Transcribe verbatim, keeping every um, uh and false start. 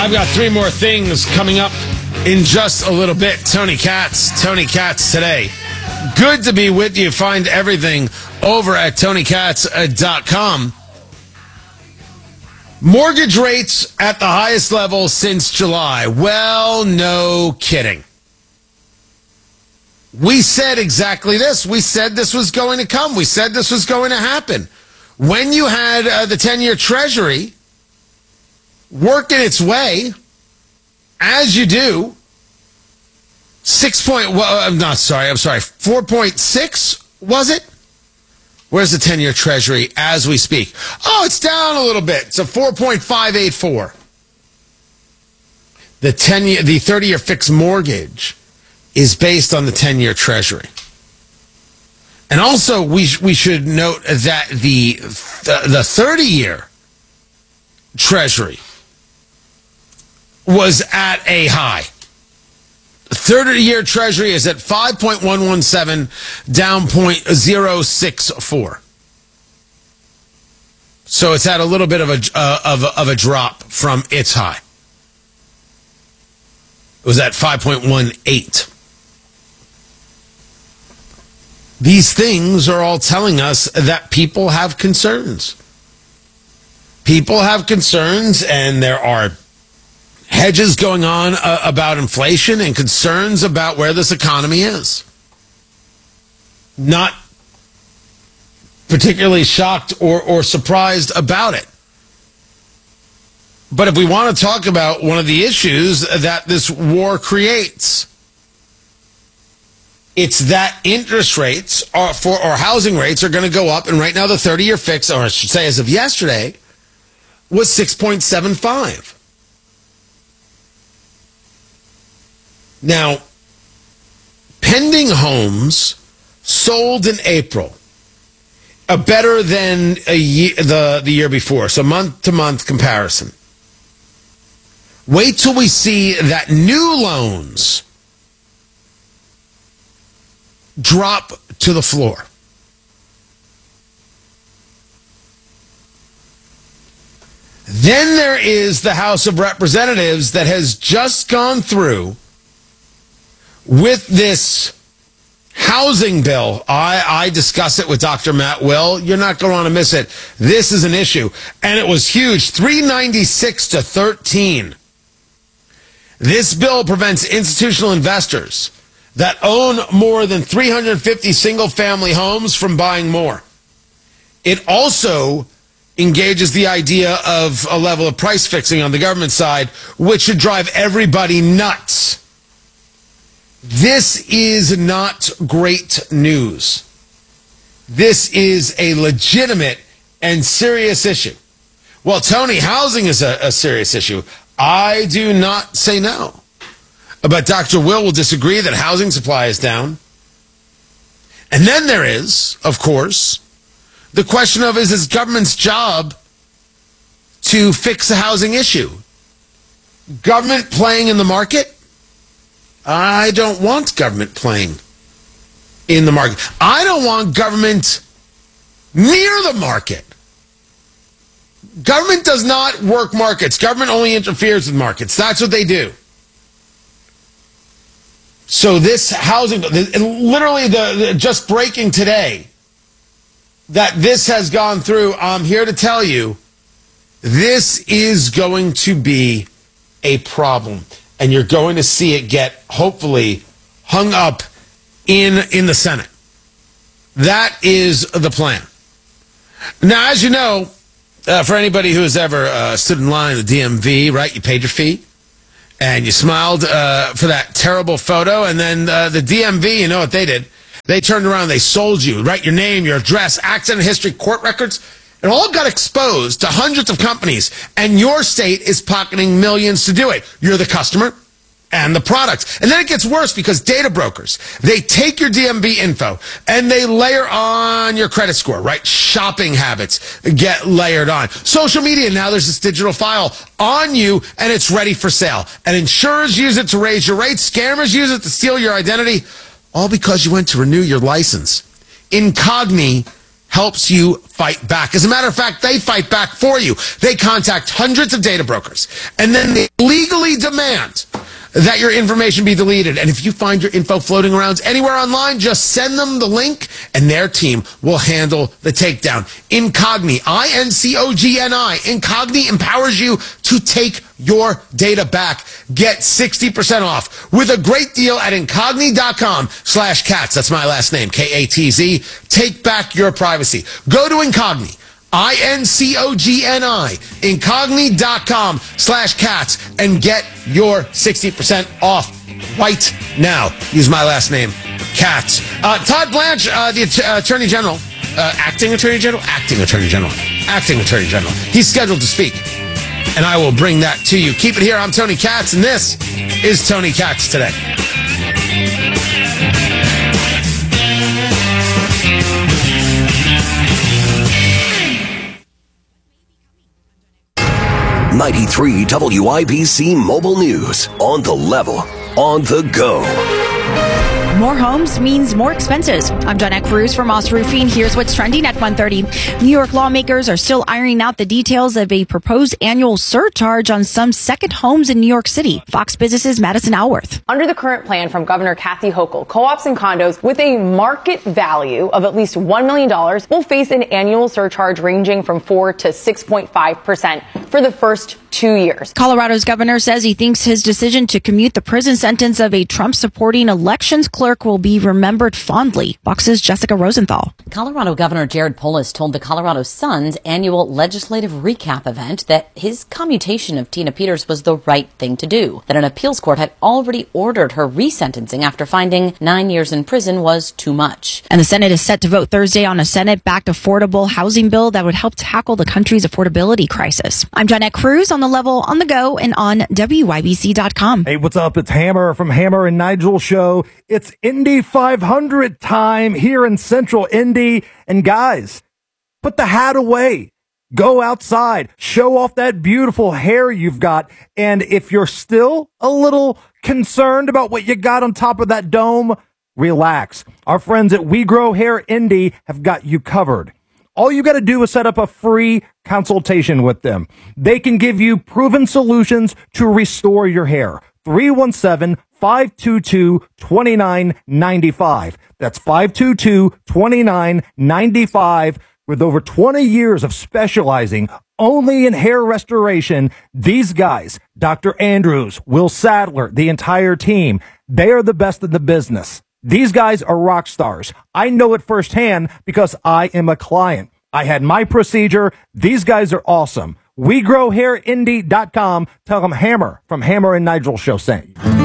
I've got three more things coming up in just a little bit. Tony Katz, Tony Katz today. Good to be with you. Find everything over at tony katz dot com. Mortgage rates at the highest level since July. Well, no kidding. We said exactly this. We said this was going to come. We said this was going to happen. When you had uh, the ten-year Treasury working its way, as you do, six point, well, I'm not sorry, I'm sorry, four point six, was it? Where's the ten-year Treasury as we speak? Oh, it's down a little bit. It's a four point five eight four. The ten-year, the thirty-year fixed mortgage is based on the ten-year Treasury. And also, we we should note that the the thirty-year Treasury was at a high. thirty-year Treasury is at five point one one seven, down zero point zero six four. So it's had a little bit of a, uh, of, a, of a drop from its high. It was at five point one eight. These things are all telling us that people have concerns. People have concerns, and there are hedges going on uh, about inflation and concerns about where this economy is. Not particularly shocked or, or surprised about it. But if we want to talk about one of the issues that this war creates, it's that interest rates are for or housing rates are going to go up. And right now the thirty-year fix, or I should say as of yesterday, was six point seven five. Now, pending homes sold in April are better than a year, the, the year before, so month-to-month comparison. Wait till we see that new loans drop to the floor. Then there is the House of Representatives that has just gone through with this housing bill. I, I discuss it with Doctor Matt Will. You're not going to want to miss it. This is an issue. And it was huge, three ninety-six to thirteen. This bill prevents institutional investors that own more than three hundred fifty single-family homes from buying more. It also engages the idea of a level of price fixing on the government side, which should drive everybody nuts. This is not great news. This is a legitimate and serious issue. Well, Tony, housing is a, a serious issue. I do not say no. But Doctor Will will disagree that housing supply is down. And then there is, of course, the question of, is it government's job to fix a housing issue? Government playing in the market? I don't want government playing in the market. I don't want government near the market. Government does not work markets. Government only interferes with markets. That's what they do. So this housing, literally the, the just breaking today, that this has gone through, I'm here to tell you, this is going to be a problem. And you're going to see it get, hopefully, hung up in, in the Senate. That is the plan. Now, as you know, uh, for anybody who has ever uh, stood in line at the D M V, right, you paid your fee, and you smiled uh, for that terrible photo, and then uh, the D M V, you know what they did? They turned around, they sold you, right, your name, your address, accident history, court records. It all got exposed to hundreds of companies, and your state is pocketing millions to do it. You're the customer and the product. And then it gets worse because data brokers, they take your D M V info and they layer on your credit score, right? Shopping habits get layered on. Social media, now there's this digital file on you and it's ready for sale. And insurers use it to raise your rates. Scammers use it to steal your identity, all because you went to renew your license. Incogni helps you fight back. As a matter of fact, they fight back for you. They contact hundreds of data brokers, and then they legally demand that your information be deleted. And if you find your info floating around anywhere online, just send them the link, and their team will handle the takedown. Incogni, I N C O G N I. Incogni empowers you to take your data back. Get sixty percent off with a great deal at Incogni.com slash cats. That's my last name, K A T Z. Take back your privacy. Go to Incogni. I N C O G N I, Incogni.com slash cats, and get your sixty percent off right now. Use my last name, Cats. Uh, Todd Blanche, uh, the uh, Attorney General, uh, Acting Attorney General? Acting Attorney General. Acting Attorney General. He's scheduled to speak, and I will bring that to you. Keep it here. I'm Tony Katz, and this is Tony Katz Today. ninety-three W I B C Mobile News. On the level, on the go. More homes means more expenses. I'm Jonette Cruz from Moss Roofing. Here's what's trending at one thirty. New York lawmakers are still ironing out the details of a proposed annual surcharge on some second homes in New York City. Fox Business's Madison Alworth. Under the current plan from Governor Kathy Hochul, co-ops and condos with a market value of at least one million dollars will face an annual surcharge ranging from four to six point five percent for the first two years. Colorado's governor says he thinks his decision to commute the prison sentence of a Trump-supporting elections clerk will be remembered fondly. Fox's Jessica Rosenthal. Colorado Governor Jared Polis told the Colorado Sun's annual legislative recap event that his commutation of Tina Peters was the right thing to do, that an appeals court had already ordered her resentencing after finding nine years in prison was too much. And the Senate is set to vote Thursday on a Senate-backed affordable housing bill that would help tackle the country's affordability crisis. I'm Jonette Cruz, on the level, on the go, and on W I B C dot com. Hey, what's up? It's Hammer from Hammer and Nigel Show. It's Indy five hundred time here in Central Indy. And guys, put the hat away. Go outside. Show off that beautiful hair you've got. And if you're still a little concerned about what you got on top of that dome, relax. Our friends at We Grow Hair Indy have got you covered. All you got to do is set up a free consultation with them. They can give you proven solutions to restore your hair. three one seven, five two two, two nine nine five. That's five two two, two nine nine five. With over twenty years of specializing only in hair restoration, these guys, Doctor Andrews, Will Sadler, the entire team, they are the best in the business. These guys are rock stars. I know it firsthand because I am a client. I had my procedure. These guys are awesome. We grow hair indy dot com. Tell them Hammer from Hammer and Nigel Show sent you.